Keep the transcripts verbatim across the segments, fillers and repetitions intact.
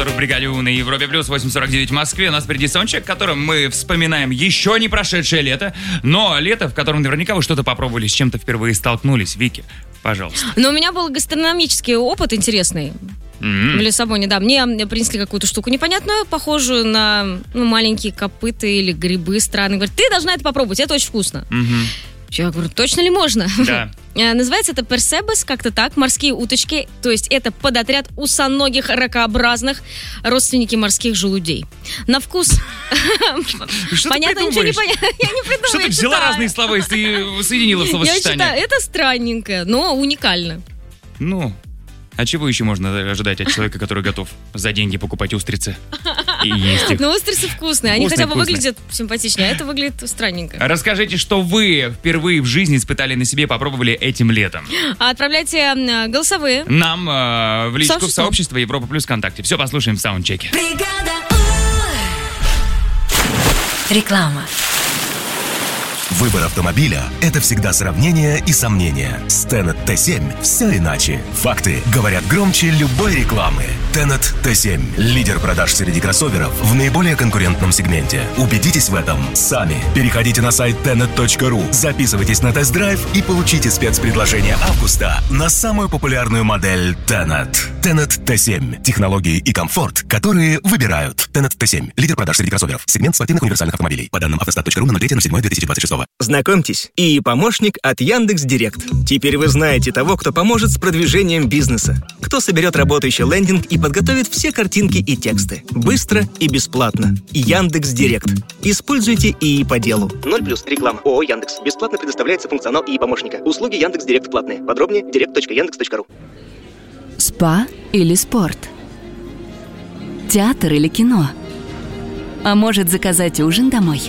Мотор в бригаде У на Европе Плюс, восемь сорок девять в Москве. У нас впереди саундчек, в котором мы вспоминаем еще не прошедшее лето, но лето, в котором наверняка вы что-то попробовали, с чем-то впервые столкнулись. Вики, пожалуйста. Но у меня был гастрономический опыт интересный. Mm-hmm. В Лиссабоне, да. Мне принесли какую-то штуку непонятную, похожую на ну, маленькие копыта или грибы странные. Говорят, ты должна это попробовать, это очень вкусно. Mm-hmm. Я говорю, точно ли можно? Да. Называется это персебес, как-то так, морские уточки. То есть это подотряд усоногих ракообразных, родственники морских желудей. На вкус... Понятно, ничего не понятно. Я не придумаю. Что ты взяла разные слова и соединила в словосочетание? Я считаю, это странненько, но уникально. Ну... А чего еще можно ожидать от человека, который готов за деньги покупать устрицы и есть их? Ну, устрицы вкусные. Они хотя бы выглядят симпатичнее, а это выглядит странненько. Расскажите, что вы впервые в жизни испытали на себе, попробовали этим летом. Отправляйте голосовые. Нам э, в личку в сообщество Европа Плюс ВКонтакте. Все послушаем в саундчеке. Реклама. Выбор автомобиля – это всегда сравнение и сомнения. С Tenet Т семь все иначе. Факты говорят громче любой рекламы. Tenet Т семь – лидер продаж среди кроссоверов в наиболее конкурентном сегменте. Убедитесь в этом сами. Переходите на сайт tenet точка ру, записывайтесь на тест-драйв и получите спецпредложение августа на самую популярную модель Tenet. Tenet Т семь – технологии и комфорт, которые выбирают. Tenet Т семь – лидер продаж среди кроссоверов. Сегмент спортивных универсальных автомобилей. По данным автостат точка ру на ноль третьего ноль седьмого две тысячи двадцать шестого. Знакомьтесь, ИИ помощник от Яндекс.Директ. Теперь вы знаете того, кто поможет с продвижением бизнеса. Кто соберет работающий лендинг и подготовит все картинки и тексты. Быстро и бесплатно. Яндекс.Директ. Используйте ИИ по делу. ноль плюс реклама. ООО Яндекс. Бесплатно предоставляется функционал ИИ помощника. Услуги Яндекс.Директ платные. Подробнее директ точка яндекс точка ру. Спа или спорт? Театр или кино? А может, заказать ужин домой?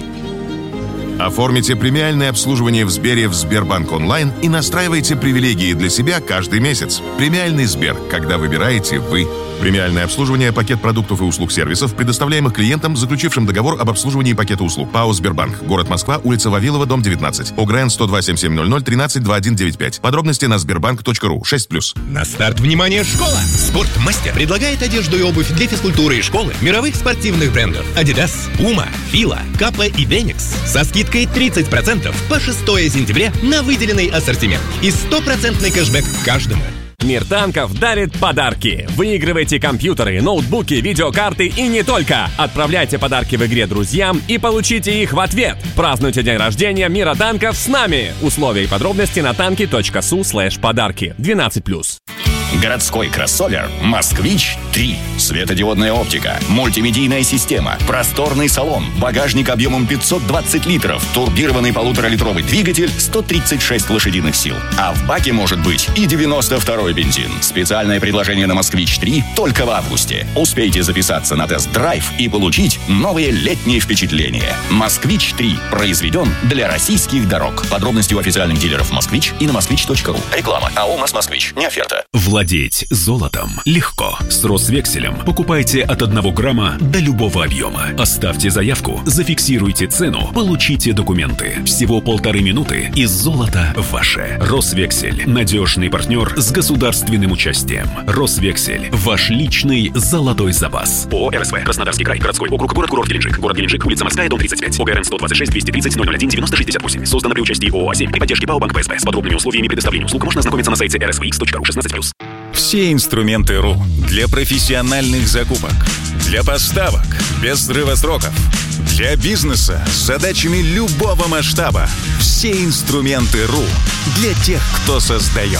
Оформите премиальное обслуживание в Сбере в Сбербанк онлайн и настраивайте привилегии для себя каждый месяц. Премиальный Сбер, когда выбираете вы. Премиальное обслуживание, пакет продуктов и услуг сервисов, предоставляемых клиентам, заключившим договор об обслуживании пакета услуг. ПАО «Сбербанк». Город Москва, улица Вавилова, дом девятнадцать. ОГРН сто два семь семь ноль ноль тринадцать двадцать один девяносто пять. Подробности на сбербанк точка ру. шесть плюс. На старт, внимание, школа! Спортмастер предлагает одежду и обувь для физкультуры и школы мировых спортивных брендов Adidas, Puma, Fila, Kappa и Denix со скидкой тридцать процентов по шестого сентября на выделенный ассортимент и стопроцентный кэшбэк каждому. Мир танков дарит подарки. Выигрывайте компьютеры, ноутбуки, видеокарты и не только. Отправляйте подарки в игре друзьям и получите их в ответ. Празднуйте день рождения Мира танков с нами. Условия и подробности на танки точка су слэш подарки. двенадцать плюс. Городской кроссовер «Москвич три». Светодиодная оптика, мультимедийная система, просторный салон, багажник объемом пятьсот двадцать литров, турбированный полуторалитровый двигатель, сто тридцать шесть лошадиных сил. А в баке может быть и девяносто второй бензин. Специальное предложение на «Москвич три» только в августе. Успейте записаться на тест-драйв и получить новые летние впечатления. «Москвич три» произведен для российских дорог. Подробности у официальных дилеров «Москвич» и на москвич точка ру. Реклама. АО «Москвич». Не оферта. Владеть золотом легко. С Росвекселем покупайте от одного грамма до любого объема. Оставьте заявку, зафиксируйте цену, получите документы. Всего полторы минуты и золото ваше. Росвексель – надежный партнер с государственным участием. Росвексель – ваш личный золотой запас. ООО «РСВ». Краснодарский край. Городской округ. Город-курорт Геленджик. Город Геленджик. Улица Морская, дом тридцать пять. ОГРН сто двадцать шесть двести тридцать ноль ноль один девяносто шестьдесят восемь. Создано при участии ООО «семь» при поддержке ПАО «Банк ПСБ». С подробными условиями предоставления услуг можно ознакомиться на сайте эр эс ви икс точка ру. шестнадцать плюс. Все инструменты РУ для профессиональных закупок, для поставок без срыва сроков, для бизнеса с задачами любого масштаба. Все инструменты РУ для тех, кто создает.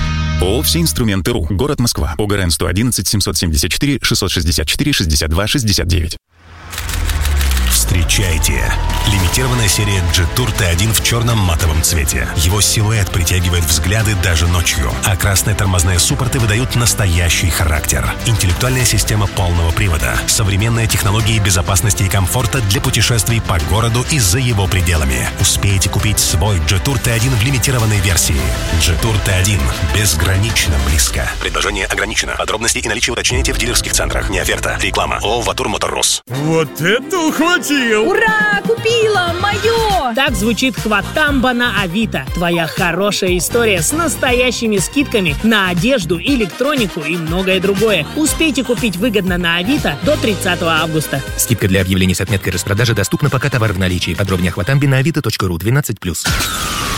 ООО «Все инструменты РУ». Город Москва. ОГРН сто одиннадцать семьсот семьдесят четыре шестьсот шестьдесят четыре шестьдесят два шестьдесят девять. Встречайте! Лимитированная серия Jetour Т один в черном матовом цвете. Его силуэт притягивает взгляды даже ночью, а красные тормозные суппорты выдают настоящий характер. Интеллектуальная система полного привода, современные технологии безопасности и комфорта для путешествий по городу и за его пределами. Успеете купить свой Jetour Т один в лимитированной версии. Jetour Т один. Безгранично близко. Предложение ограничено. Подробности и наличие уточняйте в дилерских центрах. Не оферта. Реклама. ООО «Ватур Мотор Рус». Вот это ухватил! купил! Ура! Купила! Мое! Так звучит хватамба на Авито. Твоя хорошая история с настоящими скидками на одежду, электронику и многое другое. Успейте купить выгодно на Авито до тридцатого августа. Скидка для объявлений с отметкой распродажи доступна, пока товар в наличии. Подробнее о хватамбе на авито точка ру двенадцать плюс.